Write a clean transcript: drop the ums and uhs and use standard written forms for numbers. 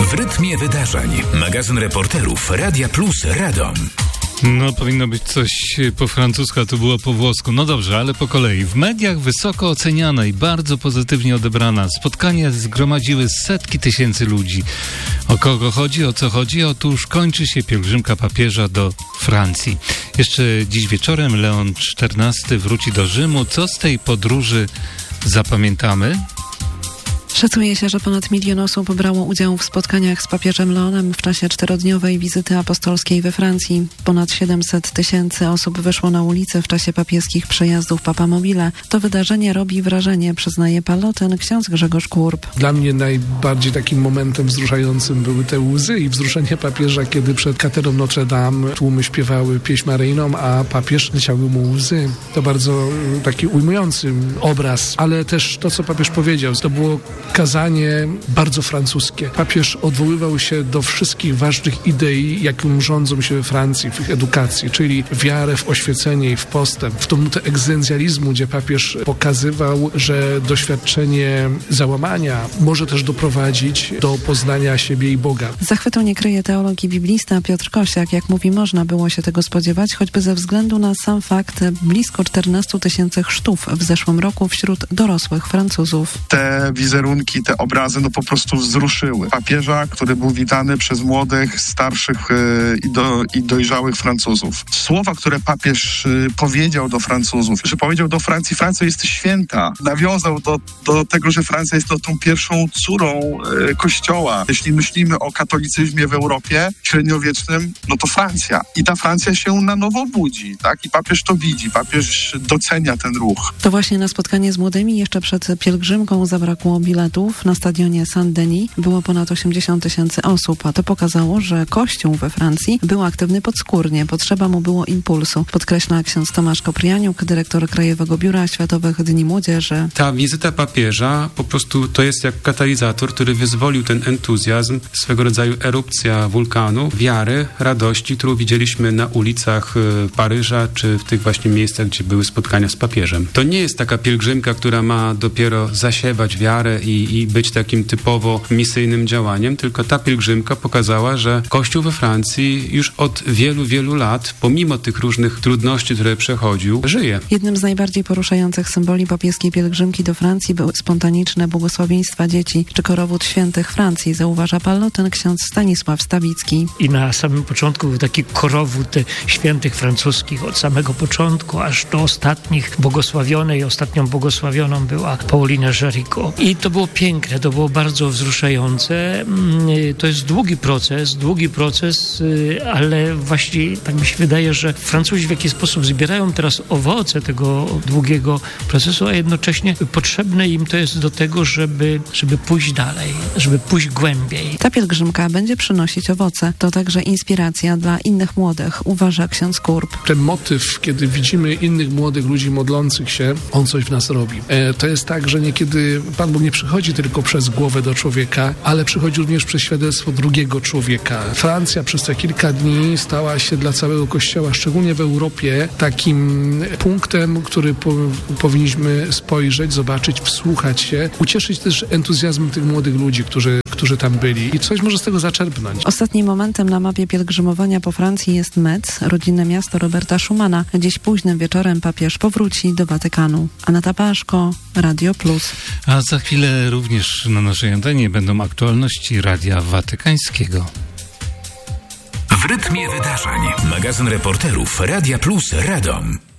W rytmie wydarzeń. Magazyn reporterów Radia Plus Radom. No, powinno być coś po francusku, a to było po włosku. No dobrze, ale po kolei. W mediach wysoko oceniana i bardzo pozytywnie odebrana. Spotkania zgromadziły setki tysięcy ludzi. O kogo chodzi? O co chodzi? Otóż kończy się pielgrzymka papieża do Francji. Jeszcze dziś wieczorem Leon XIV wróci do Rzymu. Co z tej podróży zapamiętamy? Szacuje się, że ponad 1 000 000 osób brało udział w spotkaniach z papieżem Leonem w czasie 4-dniowej wizyty apostolskiej we Francji. Ponad 700 000 osób wyszło na ulicę w czasie papieskich przejazdów Papamobile. To wydarzenie robi wrażenie, przyznaje Paloten ksiądz Grzegorz Kurb. Dla mnie najbardziej takim momentem wzruszającym były te łzy i wzruszenie papieża, kiedy przed katedrą Notre Dame tłumy śpiewały pieśń maryjną, a papież leciały mu łzy. To bardzo taki ujmujący obraz, ale też to, co papież powiedział, to było kazanie bardzo francuskie. Papież odwoływał się do wszystkich ważnych idei, jakim rządzą się we Francji, w ich edukacji, czyli wiarę w oświecenie i w postęp, w tą nutę egzystencjalizmu, gdzie papież pokazywał, że doświadczenie załamania może też doprowadzić do poznania siebie i Boga. Zachwytu nie kryje teolog i biblista Piotr Kosiak. Jak mówi, można było się tego spodziewać, choćby ze względu na sam fakt blisko 14 000 chrztów w zeszłym roku wśród dorosłych Francuzów. Te wizerunki, te obrazy po prostu wzruszyły. Papieża, który był witany przez młodych, starszych i dojrzałych Francuzów. Słowa, które papież powiedział do Francuzów, że powiedział do Francji: Francja jest święta. Nawiązał do tego, że Francja jest tą pierwszą córą Kościoła. Jeśli myślimy o katolicyzmie w Europie średniowiecznym, no to Francja. I ta Francja się na nowo budzi, tak? I papież to widzi, papież docenia ten ruch. To właśnie na spotkanie z młodymi jeszcze przed pielgrzymką zabrakło biletów. Na stadionie Saint-Denis było ponad 80 000 osób, a to pokazało, że Kościół we Francji był aktywny podskórnie. Potrzeba mu było impulsu, podkreśla ksiądz Tomasz Koprianiuk, dyrektor Krajowego Biura Światowych Dni Młodzieży. Ta wizyta papieża po prostu to jest jak katalizator, który wyzwolił ten entuzjazm, swego rodzaju erupcja wulkanu, wiary, radości, którą widzieliśmy na ulicach Paryża, czy w tych właśnie miejscach, gdzie były spotkania z papieżem. To nie jest taka pielgrzymka, która ma dopiero zasiewać wiarę i być takim typowo misyjnym działaniem, tylko ta pielgrzymka pokazała, że Kościół we Francji już od wielu, wielu lat, pomimo tych różnych trudności, które przechodził, żyje. Jednym z najbardziej poruszających symboli papieskiej pielgrzymki do Francji były spontaniczne błogosławieństwa dzieci, czy korowód świętych Francji, zauważa Paloten ksiądz Stanisław Stawicki. I na samym początku był taki korowód świętych francuskich, od samego początku aż do ostatnich błogosławionej. Ostatnią błogosławioną była Paulina Jaricot. I to było piękne, to było bardzo wzruszające. To jest długi proces, ale właśnie tak mi się wydaje, że Francuzi w jakiś sposób zbierają teraz owoce tego długiego procesu, a jednocześnie potrzebne im to jest do tego, żeby pójść dalej, żeby pójść głębiej. Ta pielgrzymka będzie przynosić owoce. To także inspiracja dla innych młodych, uważa ksiądz Kurb. Ten motyw, kiedy widzimy innych młodych ludzi modlących się, on coś w nas robi. To jest tak, że niekiedy Pan Bóg nie przychodzi tylko przez głowę do człowieka, ale przychodzi również przez świadectwo drugiego człowieka. Francja przez te kilka dni stała się dla całego Kościoła, szczególnie w Europie, takim punktem, który powinniśmy spojrzeć, zobaczyć, wsłuchać się, ucieszyć też entuzjazmem tych młodych ludzi, którzy tam byli i coś może z tego zaczerpnąć. Ostatnim momentem na mapie pielgrzymowania po Francji jest Metz, rodzinne miasto Roberta Schumana. Dziś późnym wieczorem papież powróci do Watykanu. Aneta Paszko, Radio Plus. A za chwilę również na naszej antenie będą aktualności Radia Watykańskiego. W rytmie wydarzeń. Magazyn reporterów Radia Plus Radom.